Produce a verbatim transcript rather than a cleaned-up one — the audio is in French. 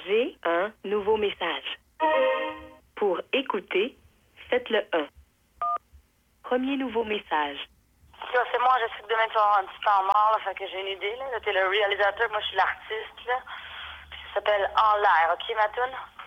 J'ai un nouveau message. Pour écouter, faites le un. Premier nouveau message. Yo, c'est moi, je sais que demain tu vas avoir un petit temps mort, là, fait que j'ai une idée, là. Là, t'es le réalisateur, moi je suis l'artiste, là. Puis ça s'appelle En l'air, ok, ma toune?